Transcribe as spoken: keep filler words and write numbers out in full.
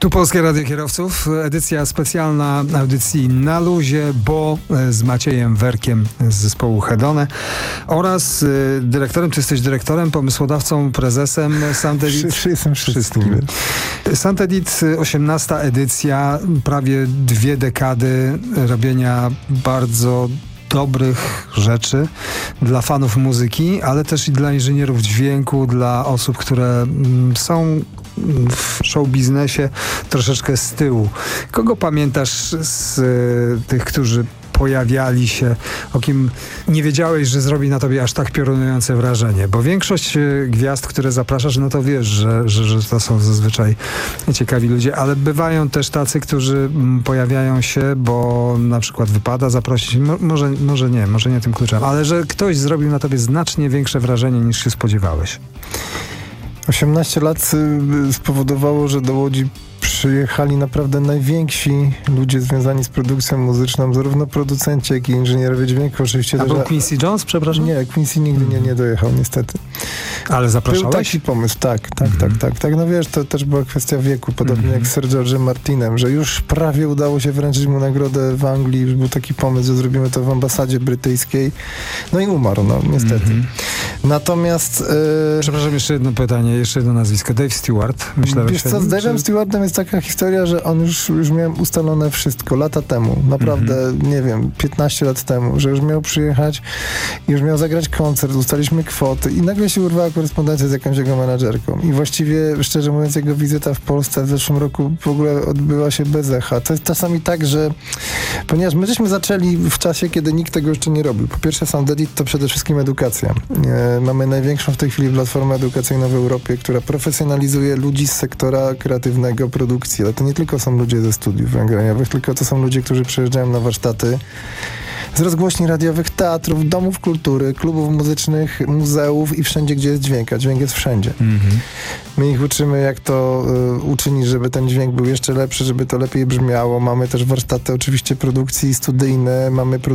Tu Polskie Radio Kierowców, edycja specjalna audycji Na Luzie, bo z Maciejem Werkiem z zespołu Hedone oraz dyrektorem, ty jesteś dyrektorem, pomysłodawcą, prezesem Soundedit. Wszyscy jestem wszystkim. Soundedit, osiemnasta edycja, prawie dwie dekady robienia bardzo dobrych rzeczy dla fanów muzyki, ale też i dla inżynierów dźwięku, dla osób, które są w show biznesie troszeczkę z tyłu. Kogo pamiętasz z y, tych, którzy pojawiali się, o kim nie wiedziałeś, że zrobi na tobie aż tak piorunujące wrażenie? Bo większość y, gwiazd, które zapraszasz, no to wiesz, że, że, że to są zazwyczaj ciekawi ludzie, ale bywają też tacy, którzy m, pojawiają się, bo na przykład wypada zaprosić, mo, może, może nie, może nie tym kluczem, ale że ktoś zrobił na tobie znacznie większe wrażenie, niż się spodziewałeś. osiemnaście lat spowodowało, że do Łodzi przyjechali naprawdę najwięksi ludzie związani z produkcją muzyczną, zarówno producenci, jak i inżynierowie dźwięku. Oczywiście A też, był Quincy Jones, przepraszam? Nie, Quincy nigdy nie, nie dojechał, niestety. Ale zapraszałeś? Był taki pomysł, tak, tak, Mhm. tak, tak, tak. No wiesz, to też była kwestia wieku, podobnie Mhm. jak z Sir George'em Martinem, że już prawie udało się wręczyć mu nagrodę w Anglii, już był taki pomysł, że zrobimy to w ambasadzie brytyjskiej. No i umarł, no niestety. Mhm. Natomiast... E... Przepraszam, jeszcze jedno pytanie, jeszcze jedno nazwisko. Dave Stewart, myślę, Wiesz co, z Dave'em czy... Stewartem jest taka historia, że on już, już miał ustalone wszystko lata temu, naprawdę, mm-hmm. nie wiem, piętnaście lat temu, że już miał przyjechać i już miał zagrać koncert, ustaliliśmy kwoty i nagle się urwała korespondencja z jakąś jego menadżerką i właściwie, szczerze mówiąc, jego wizyta w Polsce w zeszłym roku w ogóle odbyła się bez echa. To jest czasami tak, że ponieważ my żeśmy zaczęli w czasie, kiedy nikt tego jeszcze nie robił. Po pierwsze, Soundedit to przede wszystkim edukacja. E, mamy największą w tej chwili platformę edukacyjną w Europie, która profesjonalizuje ludzi z sektora kreatywnego, produkcji, ale to nie tylko są ludzie ze studiów nagraniowych, tylko to są ludzie, którzy przyjeżdżają na warsztaty z rozgłośni radiowych, teatrów, domów kultury, klubów muzycznych, muzeów i wszędzie, gdzie jest dźwięk, a dźwięk jest wszędzie. Mm-hmm. My ich uczymy, jak to y, uczynić, żeby ten dźwięk był jeszcze lepszy, żeby to lepiej brzmiało. Mamy też warsztaty oczywiście produkcji studyjne, mamy